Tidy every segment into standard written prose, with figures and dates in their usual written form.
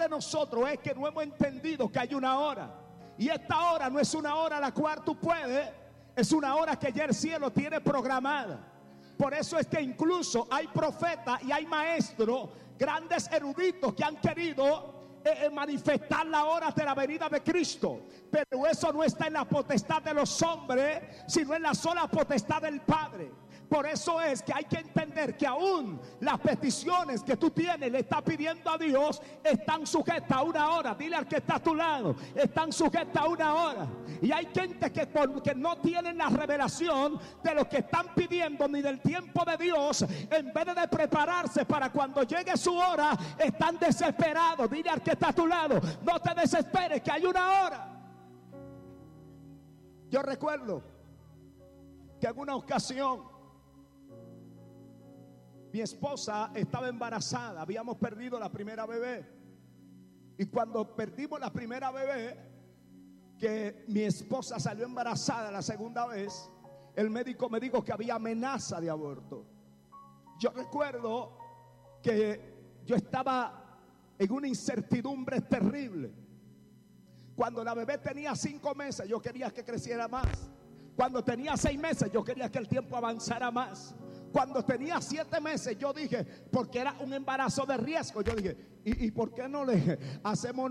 de nosotros es que no hemos entendido que hay una hora. Y esta hora no es una hora a la cual tú puedes, es una hora que ya el cielo tiene programada. Por eso es que incluso hay profetas y hay maestros, grandes eruditos que han querido manifestar la hora de la venida de Cristo, pero eso no está en la potestad de los hombres, sino en la sola potestad del Padre. Por eso es que hay que entender que aún las peticiones que tú tienes, le estás pidiendo a Dios, están sujetas a una hora. Dile al que está a tu lado, están sujetas a una hora. Y hay gente que porque no tienen la revelación de lo que están pidiendo ni del tiempo de Dios, en vez de prepararse para cuando llegue su hora, están desesperados. Dile al que está a tu lado, no te desesperes, que hay una hora. Yo recuerdo que en una ocasión mi esposa estaba embarazada, habíamos perdido la primera bebé. Y cuando perdimos la primera bebé, que mi esposa salió embarazada la segunda vez, el médico me dijo que había amenaza de aborto. Yo recuerdo que yo estaba en una incertidumbre terrible. Cuando la bebé tenía 5 meses, yo quería que creciera más. Cuando tenía 6 meses, yo quería que el tiempo avanzara más. Cuando tenía 7 meses, yo dije, porque era un embarazo de riesgo, yo dije, ¿y por qué no le hacemos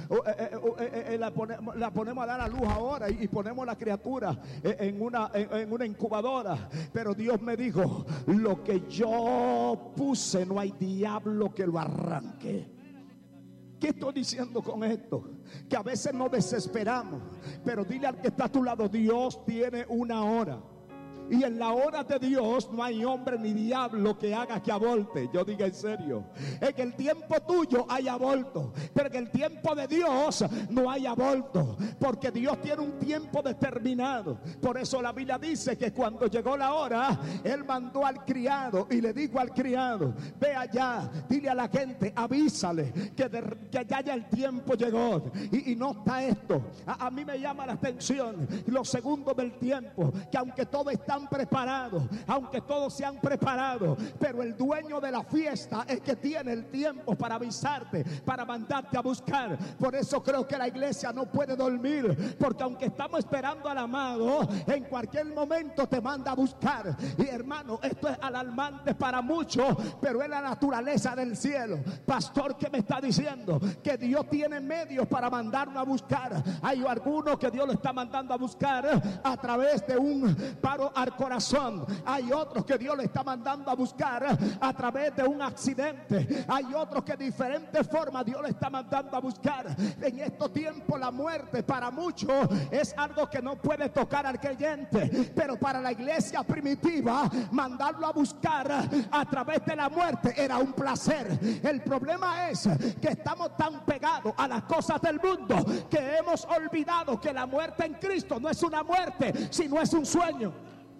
la ponemos a dar a luz ahora y ponemos la criatura en una incubadora? Pero Dios me dijo, lo que yo puse, no hay diablo que lo arranque. ¿Qué estoy diciendo con esto? Que a veces nos desesperamos, pero dile al que está a tu lado, Dios tiene una hora. Y en la hora de Dios no hay hombre ni diablo que haga que aborte. Yo digo en serio, en el tiempo tuyo hay aborto, pero en el tiempo de Dios no hay aborto, porque Dios tiene un tiempo determinado. Por eso la Biblia dice que cuando llegó la hora, Él mandó al criado y le dijo al criado, ve allá, dile a la gente, avísale que ya el tiempo llegó. Y no está esto. A mí me llama la atención los segundos del tiempo, que aunque todo está preparados, aunque todos se han preparado, pero el dueño de la fiesta es que tiene el tiempo para avisarte, para mandarte a buscar. Por eso creo que la iglesia no puede dormir, porque aunque estamos esperando al amado, en cualquier momento te manda a buscar. Y hermano, esto es alarmante para muchos, pero es la naturaleza del cielo. Pastor, ¿qué me está diciendo? Que Dios tiene medios para mandarnos a buscar. Hay algunos que Dios lo está mandando a buscar a través de un paro al corazón. Hay otros que Dios le está mandando a buscar a través de un accidente. Hay otros que de diferentes formas Dios le está mandando a buscar. En estos tiempos la muerte para muchos es algo que no puede tocar al creyente, pero para la iglesia primitiva mandarlo a buscar a través de la muerte era un placer. El problema es que estamos tan pegados a las cosas del mundo que hemos olvidado que la muerte en Cristo no es una muerte, sino es un sueño.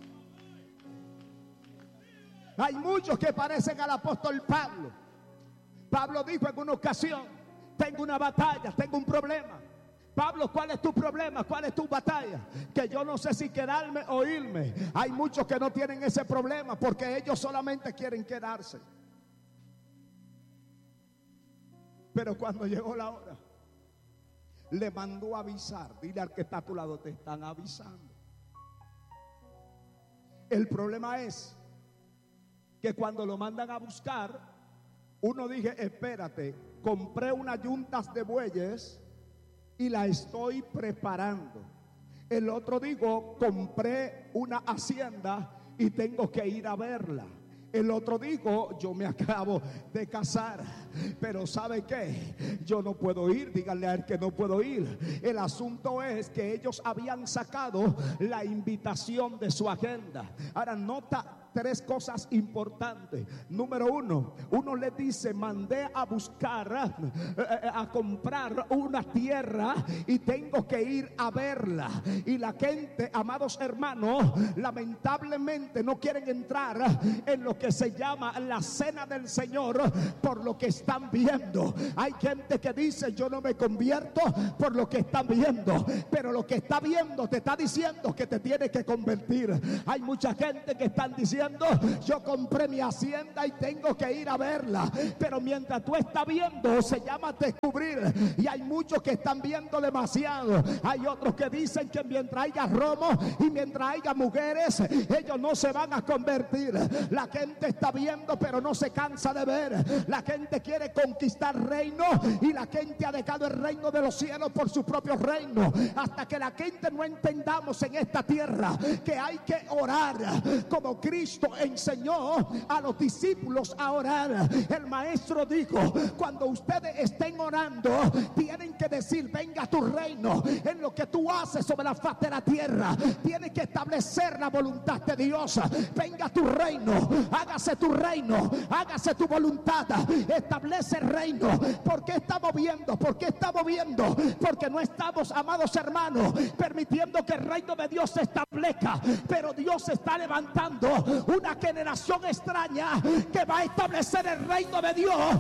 Hay muchos que parecen al apóstol Pablo. Pablo dijo en una ocasión, tengo una batalla, tengo un problema. Pablo, ¿cuál es tu problema? ¿Cuál es tu batalla? Que yo no sé si quedarme o irme. Hay muchos que no tienen ese problema porque ellos solamente quieren quedarse. Pero cuando llegó la hora, le mandó a avisar. Dile al que está a tu lado, te están avisando. El problema es que cuando lo mandan a buscar, uno dije, espérate, compré unas yuntas de bueyes y la estoy preparando. El otro digo, compré una hacienda y tengo que ir a verla. El otro dijo, yo me acabo de casar, pero ¿sabe qué? Yo no puedo ir, díganle a él que no puedo ir. El asunto es que ellos habían sacado la invitación de su agenda. Ahora nota 3 cosas importantes. Número 1, uno le dice, mandé a buscar, a comprar una tierra y tengo que ir a verla. Y la gente, amados hermanos, lamentablemente no quieren entrar en lo que se llama la cena del Señor por lo que están viendo. Hay gente que dice, yo no me convierto por lo que están viendo, pero lo que está viendo te está diciendo que te tiene que convertir. Hay mucha gente que están diciendo, diciendo: yo compré mi hacienda y tengo que ir a verla. Pero mientras tú estás viendo, se llama descubrir. Y hay muchos que están viendo demasiado. Hay otros que dicen que mientras haya romo y mientras haya mujeres, ellos no se van a convertir. La gente está viendo, pero no se cansa de ver. La gente quiere conquistar reino, y la gente ha dejado el reino de los cielos por su propio reino. Hasta que la gente no entendamos en esta tierra que hay que orar como Cristo enseñó a los discípulos a orar. El maestro dijo: cuando ustedes estén orando, tienen que decir: venga tu reino. En lo que tú haces sobre la faz de la tierra, tienes que establecer la voluntad de Dios. Venga tu reino, hágase tu reino, hágase tu voluntad, establece el reino. ¿Por qué estamos viendo? ¿Por qué estamos viendo? Porque no estamos, amados hermanos, permitiendo que el reino de Dios se establezca. Pero Dios está levantando una generación extraña que va a establecer el reino de Dios